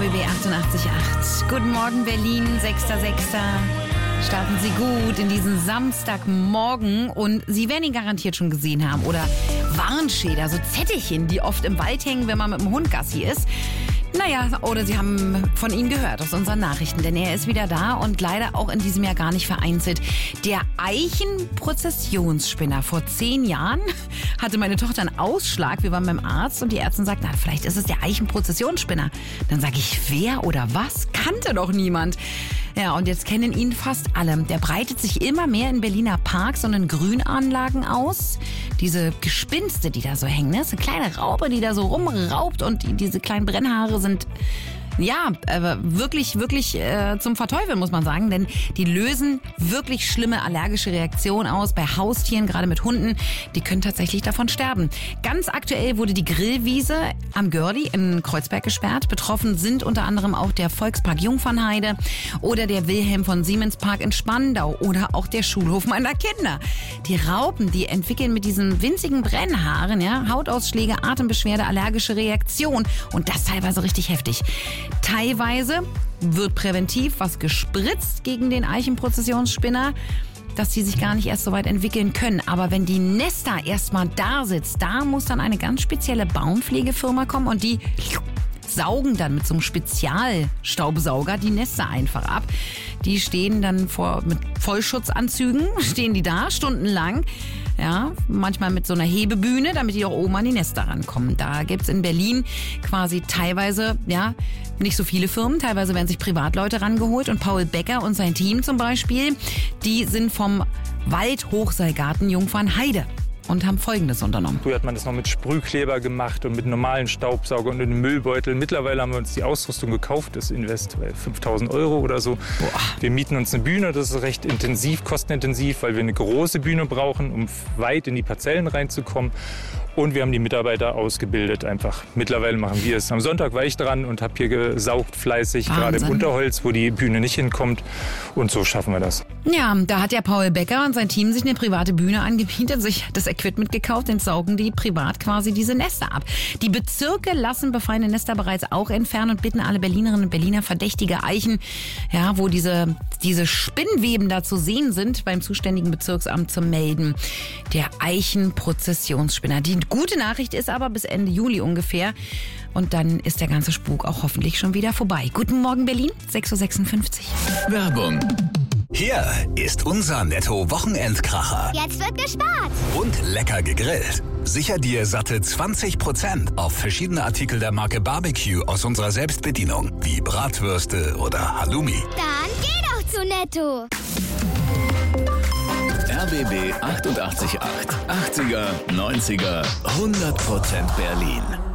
RBB 88.8. Guten Morgen Berlin, 6.6. Starten Sie gut in diesen Samstagmorgen und Sie werden ihn garantiert schon gesehen haben. Oder Warnschilder, so Zettelchen, die oft im Wald hängen, wenn man mit dem Hund Gassi ist. Naja, oder Sie haben von ihm gehört aus unseren Nachrichten, denn er ist wieder da und leider auch in diesem Jahr gar nicht vereinzelt. Der Eichenprozessionsspinner. Vor 10 Jahren hatte meine Tochter einen Ausschlag. Wir waren beim Arzt und die Ärztin sagt, na, vielleicht ist es der Eichenprozessionsspinner. Dann sage ich, wer oder was? Kannte doch niemand. Ja, und jetzt kennen ihn fast alle. Der breitet sich immer mehr in Berliner Parks und in Grünanlagen aus. Diese Gespinste, die da so hängen, ne? Das ist eine kleine Raupe, die da so rumraubt und diese kleinen Brennhaare sind wirklich zum Verteufeln, muss man sagen, denn die lösen wirklich schlimme allergische Reaktionen aus bei Haustieren, gerade mit Hunden. Die können tatsächlich davon sterben. Ganz aktuell wurde die Grillwiese am Görli in Kreuzberg gesperrt. Betroffen sind unter anderem auch der Volkspark Jungfernheide oder der Wilhelm von Siemens Park in Spandau oder auch der Schulhof meiner Kinder. Die Raupen, die entwickeln mit diesen winzigen Brennhaaren, ja, Hautausschläge, Atembeschwerde, allergische Reaktion und das teilweise richtig heftig. Teilweise wird präventiv was gespritzt gegen den Eichenprozessionsspinner, dass die sich gar nicht erst so weit entwickeln können. Aber wenn die Nester erstmal da sitzt, da muss dann eine ganz spezielle Baumpflegefirma kommen und die saugen dann mit so einem Spezialstaubsauger die Nester einfach ab. Die stehen dann mit Vollschutzanzügen, stehen die da stundenlang. Ja, manchmal mit so einer Hebebühne, damit die auch oben an die Nester rankommen. Da gibt's in Berlin quasi teilweise, ja, nicht so viele Firmen. Teilweise werden sich Privatleute rangeholt. Und Paul Becker und sein Team zum Beispiel, die sind vom Waldhochseilgarten Jungfernheide und haben Folgendes unternommen. Früher hat man das noch mit Sprühkleber gemacht und mit normalen Staubsauger und einem Müllbeutel. Mittlerweile haben wir uns die Ausrüstung gekauft, das Invest 5.000 € oder so. Boah. Wir mieten uns eine Bühne, das ist recht intensiv, kostenintensiv, weil wir eine große Bühne brauchen, um weit in die Parzellen reinzukommen. Und wir haben die Mitarbeiter ausgebildet einfach. Mittlerweile machen wir es. Am Sonntag war ich dran und habe hier gesaugt fleißig, Wahnsinn. Gerade im Unterholz, wo die Bühne nicht hinkommt. Und so schaffen wir das. Ja, da hat der Paul Becker und sein Team sich eine private Bühne angemietet, sich das Equipment gekauft, dann saugen die privat quasi diese Nester ab. Die Bezirke lassen befallene Nester bereits auch entfernen und bitten alle Berlinerinnen und Berliner verdächtige Eichen, ja, wo diese Spinnweben da zu sehen sind, beim zuständigen Bezirksamt zu melden. Der Eichenprozessionsspinner. Die gute Nachricht ist aber bis Ende Juli ungefähr. Und dann ist der ganze Spuk auch hoffentlich schon wieder vorbei. Guten Morgen Berlin, 6.56 Uhr. Werbung. Hier ist unser Netto-Wochenendkracher. Jetzt wird gespart. Und lecker gegrillt. Sicher dir satte 20% auf verschiedene Artikel der Marke Barbecue aus unserer Selbstbedienung. Wie Bratwürste oder Halloumi. Dann geh doch zu Netto. RBB 88.8. 80er, 90er, 100% Berlin.